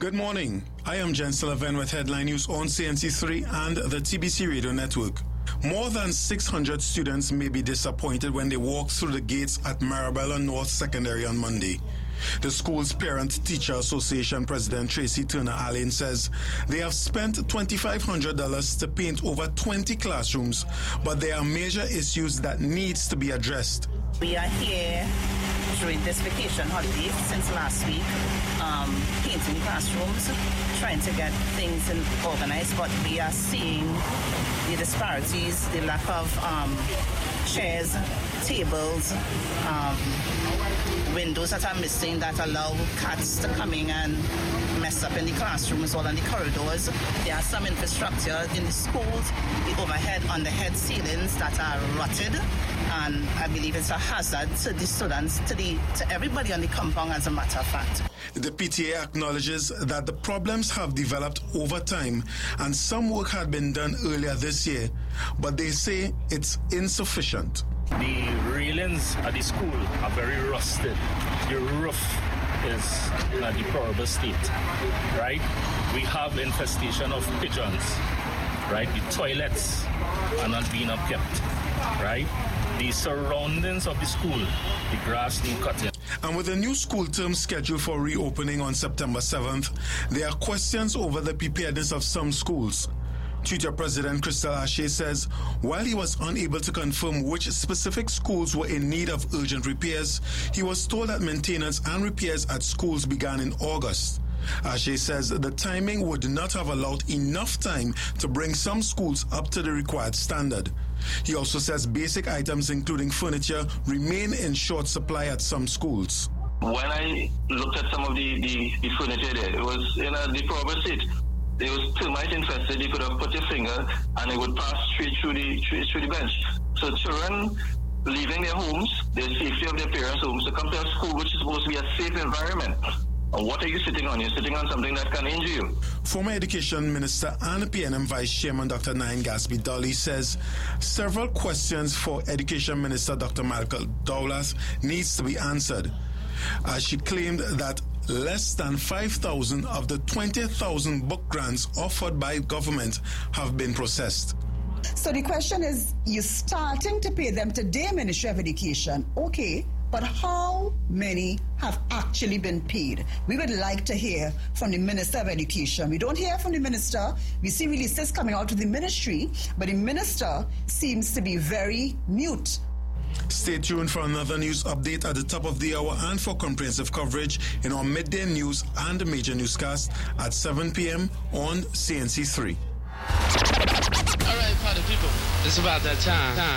Good morning. I am Jen Sullivan with Headline News on CNC3 and the TBC Radio Network. More than 600 students may be disappointed when they walk through the gates at Marabella North Secondary on Monday. The school's Parent-Teacher Association President Tracy Turner Allen says they have spent $2,500 to paint over 20 classrooms, but there are major issues that needs to be addressed. We are here during this vacation holiday since last week, painting classrooms, trying to get things organized, but we are seeing the disparities, the lack of chairs, tables, windows that are missing that allow cats to come in and mess up in the classrooms or in the corridors. There are some infrastructure in the schools, the overhead, underhead ceilings that are rotted, and I believe it's a hazard to the students, to everybody on the compound, as a matter of fact. The PTA acknowledges that the problems have developed over time and some work had been done earlier this year, but they say it's insufficient. The railings at the school are very rusted. The roof is in a deplorable state, right? We have infestation of pigeons, right? The toilets are not being upkept, right? The surroundings of the school, the grass being cut in. And with the new school term scheduled for reopening on September 7th, there are questions over the preparedness of some schools. Tutor President Crystal Ashe says while he was unable to confirm which specific schools were in need of urgent repairs, he was told that maintenance and repairs at schools began in August. Ashe says the timing would not have allowed enough time to bring some schools up to the required standard. He also says basic items including furniture remain in short supply at some schools. When I looked at some of the furniture there, it was in a deplorable state. It was termite infested. You could have put your finger and it would pass straight through the bench. So children leaving their homes, the safety of their parents' homes, to come to a school which is supposed to be a safe environment. And what are you sitting on? You're sitting on something that can injure you. Former Education Minister and PNM Vice Chairman Dr. Nain Gaspee-Dolly says several questions for Education Minister Dr. Malcolm Doulas needs to be answered, as she claimed that less than 5,000 of the 20,000 book grants offered by government have been processed. So the question is, you're starting to pay them today, Ministry of Education. Okay, but how many have actually been paid? We would like to hear from the Minister of Education. We don't hear from the Minister. We see releases coming out of the ministry, but the Minister seems to be very mute. Stay tuned for another news update at the top of the hour and for comprehensive coverage in our midday news and major newscast at 7 p.m. on CNC3. All right, party people, it's about that time.